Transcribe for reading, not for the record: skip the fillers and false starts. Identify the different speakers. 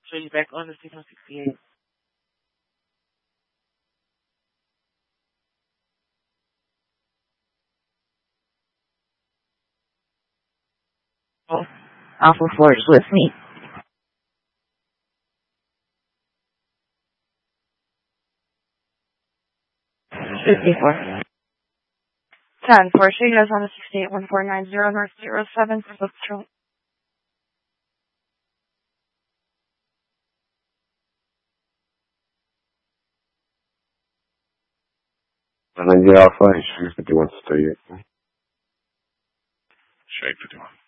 Speaker 1: So he's back on the 6168.
Speaker 2: Oh, Alpha 4 is with me. 54.
Speaker 3: 10, Porsche, you guys on the 681490 North 07 for the patrol.
Speaker 4: Alpha, insurance 5138.
Speaker 5: Straight 51.